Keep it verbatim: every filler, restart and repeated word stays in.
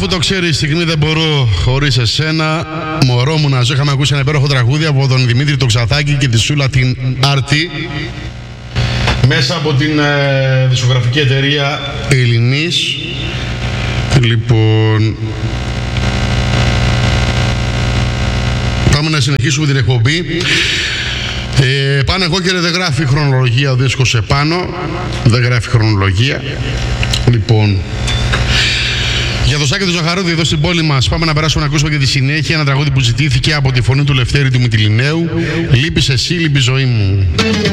Αφού το ξέρει, η στιγμή δεν μπορώ χωρίς εσένα. Μωρό μου να ζω. Είχαμε ακούσει ένα υπέροχο τραγούδι από τον Δημήτρη τον Ξαθάκη και τη Σούλα την Άρτη, μέσα από την ε, δισκογραφική εταιρεία Ελληνής. Λοιπόν, πάμε να συνεχίσουμε την εκπομπή. Ε, πάνω εγώ και δεν γράφει χρονολογία ο δίσκος επάνω. Δεν γράφει χρονολογία. Λοιπόν, για το Σάκη του Ζαχαρούδη εδώ στην πόλη μας, πάμε να περάσουμε να ακούσουμε και τη συνέχεια. Ένα τραγούδι που ζητήθηκε από τη φωνή του Λευτέρη του Μυτιληναίου. Λείπεις εσύ, λείπει ζωή μου.